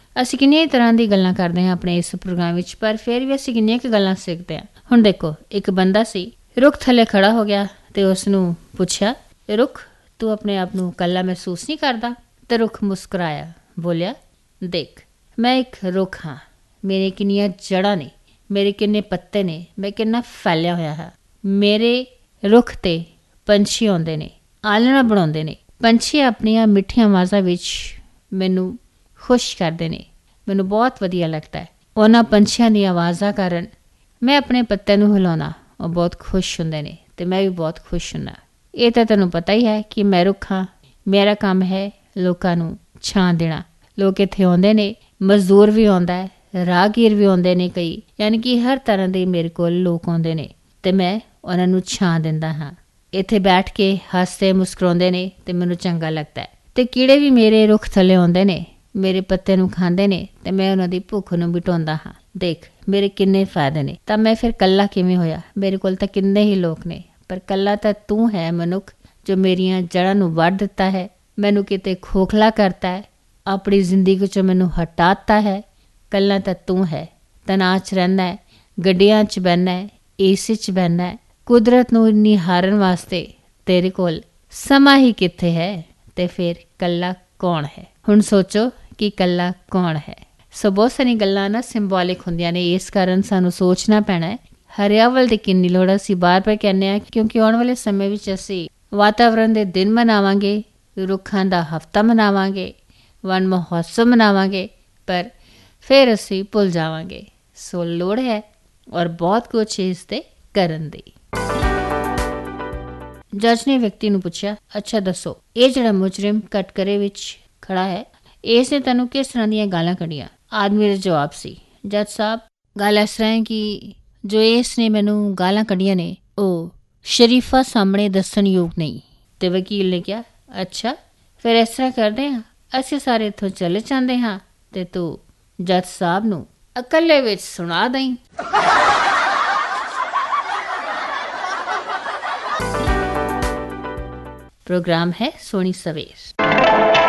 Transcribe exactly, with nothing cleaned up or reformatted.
ਅਸੀਂ ਕਿੰਨੀਆਂ ਹੀ ਤਰ੍ਹਾਂ ਦੀ ਗੱਲਾਂ ਕਰਦੇ ਹਾਂ ਆਪਣੇ ਇਸ ਪ੍ਰੋਗਰਾਮ ਵਿੱਚ, ਪਰ ਫਿਰ ਵੀ ਅਸੀਂ ਕਿੰਨੀਆਂ ਕੁ ਗੱਲਾਂ ਸਿੱਖਦੇ ਹਾਂ। ਹੁਣ ਦੇਖੋ, ਇੱਕ ਬੰਦਾ ਸੀ, ਰੁੱਖ ਥੱਲੇ ਖੜਾ ਹੋ ਗਿਆ ਤੇ ਉਸਨੂੰ ਪੁੱਛਿਆ, ਰੁੱਖ ਤੂੰ ਆਪਣੇ ਆਪ ਨੂੰ ਇਕੱਲਾ ਮਹਿਸੂਸ ਨਹੀਂ ਕਰਦਾ? ਤੇ ਰੁੱਖ ਮੁਸਕਰਾਇਆ, ਬੋਲਿਆ, ਦੇਖ ਮੈਂ ਇੱਕ ਰੁੱਖ ਹਾਂ, ਮੇਰੇ ਕਿੰਨੀਆਂ ਜੜ੍ਹਾਂ ਨੇ, ਮੇਰੇ ਕਿੰਨੇ ਪੱਤੇ ਨੇ, ਮੈਂ ਕਿੰਨਾ ਫੈਲਿਆ ਹੋਇਆ ਹਾਂ। ਮੇਰੇ ਰੁੱਖ 'ਤੇ ਪੰਛੀ ਆਉਂਦੇ ਨੇ, ਆਲਣਾ ਬਣਾਉਂਦੇ ਨੇ। ਪੰਛੀ ਆਪਣੀਆਂ ਮਿੱਠੀਆਂ ਆਵਾਜ਼ਾਂ ਵਿੱਚ ਮੈਨੂੰ ਖੁਸ਼ ਕਰਦੇ ਨੇ, ਮੈਨੂੰ ਬਹੁਤ ਵਧੀਆ ਲੱਗਦਾ ਹੈ। ਉਹਨਾਂ ਪੰਛੀਆਂ ਦੀਆਂ ਆਵਾਜ਼ਾਂ ਕਾਰਨ ਮੈਂ ਆਪਣੇ ਪੱਤੇ ਨੂੰ ਹਿਲਾਉਣਾ, ਉਹ ਬਹੁਤ ਖੁਸ਼ ਹੁੰਦੇ ਨੇ ਅਤੇ ਮੈਂ ਵੀ ਬਹੁਤ ਖੁਸ਼ ਹੁੰਦਾ। ਇਹ ਤਾਂ ਤੈਨੂੰ ਪਤਾ ਹੀ ਹੈ ਕਿ ਮੈਂ ਰੁੱਖ ਹਾਂ, ਮੇਰਾ ਕੰਮ ਹੈ ਲੋਕਾਂ ਨੂੰ ਛਾਂ ਦੇਣਾ। ਲੋਕ ਇੱਥੇ ਆਉਂਦੇ ਨੇ, ਮਜ਼ਦੂਰ ਵੀ ਆਉਂਦਾ ਹੈ, ਰਾਹਗੀਰ ਵੀ ਆਉਂਦੇ ਨੇ ਕਈ, ਯਾਨੀ ਕਿ ਹਰ ਤਰ੍ਹਾਂ ਦੇ ਮੇਰੇ ਕੋਲ ਲੋਕ ਆਉਂਦੇ ਨੇ ਅਤੇ ਮੈਂ ਉਹਨਾਂ ਨੂੰ ਛਾਂ ਦਿੰਦਾ ਹਾਂ। ਇੱਥੇ ਬੈਠ ਕੇ ਹੱਸਦੇ ਮੁਸਕਰਾਉਂਦੇ ਨੇ ਅਤੇ ਮੈਨੂੰ ਚੰਗਾ ਲੱਗਦਾ ਹੈ। ਅਤੇ ਕੀੜੇ ਵੀ ਮੇਰੇ ਰੁੱਖ ਥੱਲੇ ਆਉਂਦੇ ਨੇ, ਮੇਰੇ ਪੱਤੇ ਨੂੰ ਖਾਂਦੇ ਨੇ ਅਤੇ ਮੈਂ ਉਹਨਾਂ ਦੀ ਭੁੱਖ ਨੂੰ ਮਿਟਾਉਂਦਾ ਹਾਂ। ਦੇਖ ਮੇਰੇ ਕਿੰਨੇ ਫਾਇਦੇ ਨੇ। ਤਾਂ ਮੈਂ ਫਿਰ ਇਕੱਲਾ ਕਿਵੇਂ ਹੋਇਆ? ਮੇਰੇ ਕੋਲ ਤਾਂ ਕਿੰਨੇ ਹੀ ਲੋਕ ਨੇ, ਪਰ ਇਕੱਲਾ ਤਾਂ ਤੂੰ ਹੈ ਮਨੁੱਖ, ਜੋ ਮੇਰੀਆਂ ਜੜ੍ਹਾਂ ਨੂੰ ਵੱਢ ਦਿੱਤਾ ਹੈ, ਮੈਨੂੰ ਕਿਤੇ ਖੋਖਲਾ ਕਰਤਾ ਹੈ, ਆਪਣੀ ਜ਼ਿੰਦਗੀ 'ਚੋਂ ਮੈਨੂੰ ਹਟਾਤਾ ਹੈ। ਇਕੱਲਾ ਤਾਂ ਤੂੰ ਹੈ। ਤਣਾਅ 'ਚ ਰਹਿੰਦਾ ਹੈ, ਗੱਡੀਆਂ 'ਚ ਬਹਿੰਦਾ ਹੈ, ਏ ਸੀ 'ਚ ਬਹਿੰਦਾ ਹੈ। ਕੁਦਰਤ ਨੂੰ ਨਿਹਾਰਨ ਵਾਸਤੇ ਤੇਰੇ ਕੋਲ ਸਮਾਂ ਹੀ ਕਿੱਥੇ ਹੈ? ਅਤੇ ਫਿਰ ਇਕੱਲਾ ਕੌਣ ਹੈ? ਹੁਣ ਸੋਚੋ ਕਿ ਇਕੱਲਾ ਕੌਣ ਹੈ। ਸੋ ਬਹੁਤ ਸਾਰੀਆਂ ਗੱਲਾਂ ਨਾ ਸਿੰਬੋਲਿਕ ਹੁੰਦੀਆਂ ਨੇ, ਇਸ ਕਾਰਨ ਸਾਨੂੰ ਸੋਚਣਾ ਪੈਣਾ ਹੈ ਹਰਿਆਵਲ ਦੀ ਕਿੰਨੀ ਲੋੜ। ਅਸੀਂ ਬਾਰ ਬਾਰ ਕਹਿੰਦੇ ਹਾਂ ਕਿਉਂਕਿ ਆਉਣ ਵਾਲੇ ਸਮੇਂ ਵਿੱਚ ਅਸੀਂ ਵਾਤਾਵਰਨ ਦੇ ਦਿਨ ਮਨਾਵਾਂਗੇ, ਰੁੱਖਾਂ ਦਾ ਹਫ਼ਤਾ ਮਨਾਵਾਂਗੇ, ਵਣ ਮਹੋਤਸਵ ਮਨਾਵਾਂਗੇ, ਪਰ ਫਿਰ ਅਸੀਂ ਭੁੱਲ ਜਾਵਾਂਗੇ। ਸੋ ਲੋੜ ਹੈ ਔਰ ਬਹੁਤ ਕੁਛ ਇਸ 'ਤੇ ਕਰਨ ਦੀ। ਜੱਜ ਨੇ ਵਿਅਕਤੀ ਨੂੰ ਪੁੱਛਿਆ, ਅੱਛਾ ਦੱਸੋ, ਇਹ ਜਿਹੜਾ ਮੁਜਰਿਮ ਕਟਕਰੇ ਵਿੱਚ ਖੜਾ ਹੈ, ਇਸ ਨੇ ਤੈਨੂੰ ਕਿਸ ਤਰ੍ਹਾਂ ਦੀਆਂ ਗਾਲਾਂ ਕੱਢੀਆਂ? ਆਦਮੀ ਦਾ ਜਵਾਬ ਸੀ, ਜੱਜ ਸਾਹਿਬ ਗੱਲ ਇਸ ਤਰ੍ਹਾਂ ਹੈ ਕਿ ਜੋ ਇਸ ਨੇ ਮੈਨੂੰ ਗਾਲਾਂ ਕੱਢੀਆਂ ਨੇ ਉਹ ਸ਼ਰੀਫਾ ਸਾਹਮਣੇ ਦੱਸਣ ਯੋਗ ਨਹੀਂ। ਅਤੇ ਵਕੀਲ ਨੇ ਕਿਹਾ, ਅੱਛਾ ਫਿਰ ਇਸ ਤਰ੍ਹਾਂ ਕਰਦੇ ਹਾਂ, ਅਸੀਂ ਸਾਰੇ ਇੱਥੋਂ ਚਲੇ ਜਾਂਦੇ ਹਾਂ ਅਤੇ ਤੂੰ ਜੱਜ ਸਾਹਿਬ ਨੂੰ ਇਕੱਲੇ ਵਿੱਚ ਸੁਣਾ ਦਈ। ਪ੍ਰੋਗਰਾਮ ਹੈ ਸੋਹਣੀ ਸਵੇਰ।